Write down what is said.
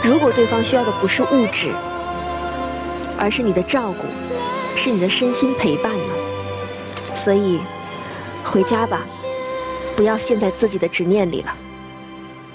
如果对方需要的不是物质，而是你的照顾，是你的身心陪伴呢？所以回家吧，不要陷在自己的执念里了。